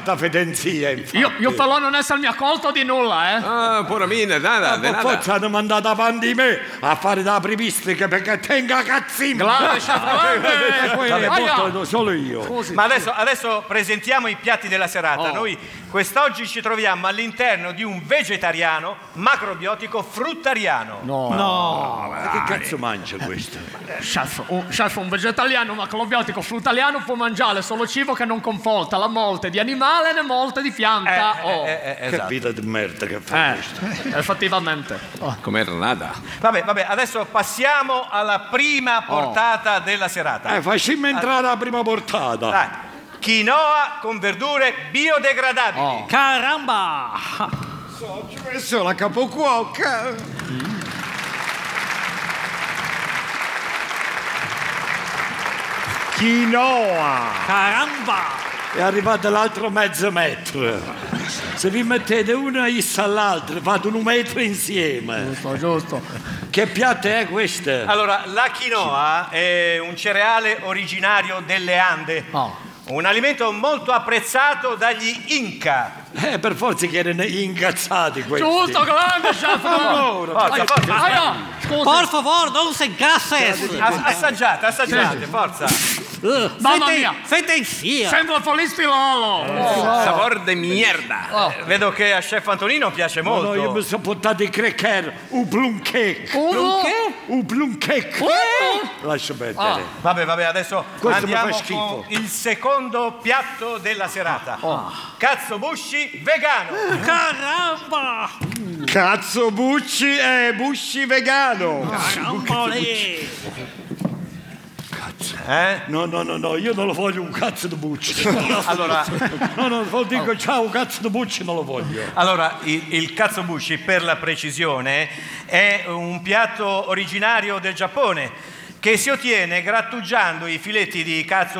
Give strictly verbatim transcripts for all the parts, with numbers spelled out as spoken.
carta fedenzia, infatti. Io, io però non essermi accolto di nulla, eh. Ah, pure mine, nada, Ma nada. forse hanno mandato avanti di me a fare da privistica perché tenga cazzino. Grande, chef, grande. Vabbè, solo io. Scusi. Ma adesso, adesso presentiamo i piatti della serata. Oh. Noi quest'oggi ci troviamo all'interno di un vegetariano macrobiotico fruttariano. No. No, ma che cazzo mangia questo? Chef, un, chef, un vegetariano macrobiotico fruttariano può mangiare solo cibo che non comporta la morte di animale né morte di pianta. Eh, oh. eh, eh, Che esatto. vita di merda che fa Eh, questo. effettivamente. Oh. Com'era nada. Vabbè, vabbè, adesso passiamo alla prima portata della serata. Eh, facciamo entrare la prima portata. Dai. Quinoa con verdure biodegradabili. Oh. Caramba! Ci ho messo la capocuoca. Quinoa. Caramba! È arrivato l'altro mezzo metro. Se vi mettete una issa all'altra, fate un metro insieme. Giusto, giusto. Che piatto è questo? Allora, la quinoa è un cereale originario delle Ande. Oh. Un alimento molto apprezzato dagli Inca. Eh, per forza che erano incazzati questi. Giusto, grande, chef. Allora, Forza, forza. Ah, no, scusi. Por favor, non se gasses! Ass- assaggiate, assaggiate, forza. Mamma Fete, mia. fete in sia! Sembra polistirolo. Sabor de mierda. Oh. Vedo che a chef Antonino piace no, molto. no, io mi sono portato i cracker, un plum cake. Uno. Un plum cake. Uh. Lascia perdere. Ah. Vabbè, vabbè, adesso Questo mi fa andiamo schifo. con il secondo piatto della serata. Cazzo Bushi vegano. Caramba! Cazzo Bucci è Busci vegano. Caramba lì! Eh? No, no, no, no, io non lo voglio un cazzo di Bucci. Allora, No, no, vuol dire che ciao, un cazzo di Bucci non lo voglio. allora il, il Cazzo Bushi, per la precisione, è un piatto originario del Giappone che si ottiene grattugiando i filetti di cazzo.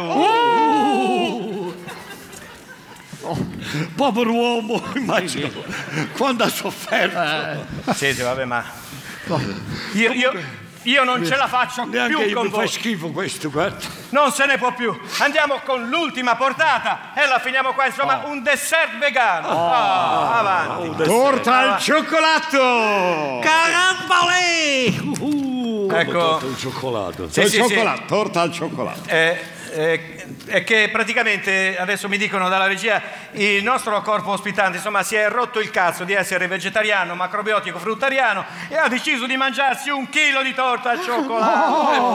Povero uomo, immagino quando ha sofferto. Sì, sì, vabbè, ma io, io, io non ce la faccio Neanche più io con mi fa voi. schifo questo, guarda. Non se ne può più. Andiamo con l'ultima portata e la finiamo qua. Insomma, un dessert vegano. Ah, avanti. Torta al cioccolato! Caramba lì! Uh, Ecco, Torta al cioccolato. Sì, sì, sì. Torta al cioccolato. eh, eh, è che praticamente adesso mi dicono dalla regia il nostro corpo ospitante insomma si è rotto il cazzo di essere vegetariano, macrobiotico, fruttariano e ha deciso di mangiarsi un chilo di torta al cioccolato.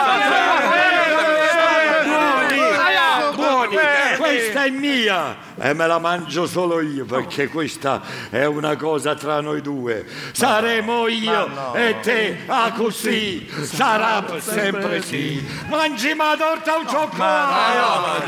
Buoni, questa è mia e me la mangio solo io perché questa è una cosa tra noi due. Saremo io e te, a così sarà sempre sì. Mangi ma torta al cioccolato.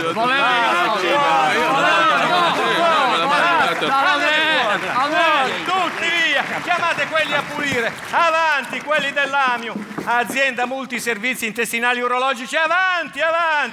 Tutti via, chiamate quelli a pulire, avanti quelli dell'Amio, azienda multiservizi intestinali urologici, avanti, avanti.